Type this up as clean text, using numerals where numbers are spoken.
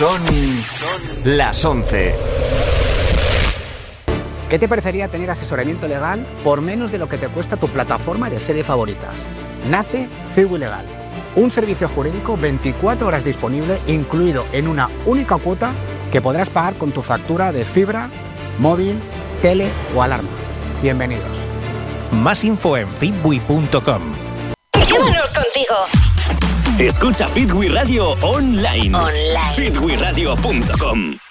Son las 11. ¿Qué te parecería tener asesoramiento legal por menos de lo que te cuesta tu plataforma de series favoritas? Nace Ciwi Legal, un servicio jurídico 24 horas disponible, incluido en una única cuota que podrás pagar con tu factura de fibra, móvil, tele o alarma. Bienvenidos. Más info en fitwi.com. Llévanos contigo. Escucha Fitwi Radio online. Fitwiradio.com.